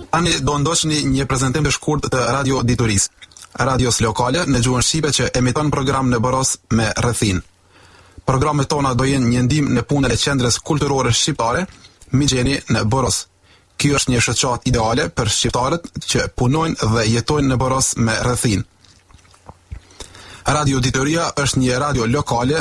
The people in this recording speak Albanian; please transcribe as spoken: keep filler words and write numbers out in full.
Tani do ndoshni një prezantim të shkurt të Radio Dituris, radios lokale në gjuhën shqipe që emiton program në Boros me rrethin. Programet tona do jenë një ndihmë në punën e qendrës kulturore shqiptare Migjeni në Boros. Ky është një shoqat ideale për shqiptarët që punojnë dhe jetojnë në Boros me rrethin. Radio Dituria është një radio lokale